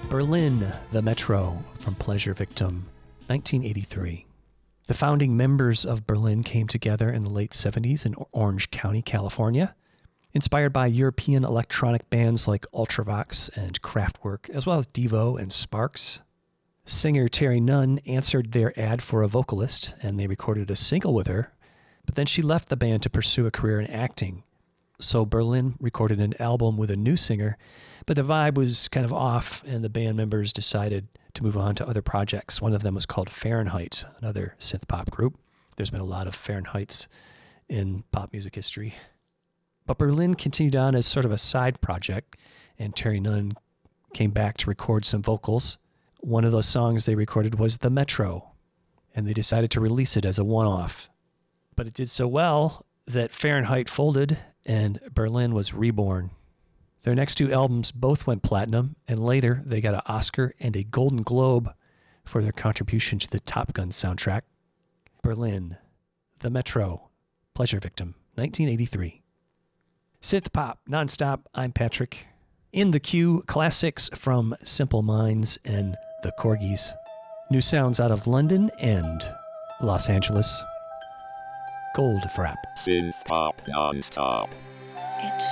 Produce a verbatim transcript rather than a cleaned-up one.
Berlin, the Metro, from Pleasure Victim, nineteen eighty-three. The founding members of Berlin came together in the late seventies in Orange County, California, inspired by European electronic bands like Ultravox and Kraftwerk, as well as Devo and Sparks. Singer Terry Nunn answered their ad for a vocalist, and they recorded a single with her, but then she left the band to pursue a career in acting. So Berlin recorded an album with a new singer, but the vibe was kind of off, and the band members decided to move on to other projects. One of them was called Fahrenheit, another synth pop group. There's been a lot of Fahrenheits in pop music history. But Berlin continued on as sort of a side project, and Terry Nunn came back to record some vocals. One of those songs they recorded was The Metro, and they decided to release it as a one-off. But it did so well that Fahrenheit folded and Berlin was reborn. Their next two albums both went platinum, and later they got an Oscar and a Golden Globe for their contribution to the Top Gun soundtrack. Berlin, The Metro, Pleasure Victim, nineteen eighty-three. Synth pop, nonstop, I'm Patrick. In the queue, classics from Simple Minds and the Corgis. New sounds out of London and Los Angeles. Gold Frap. Synth pop nonstop. It's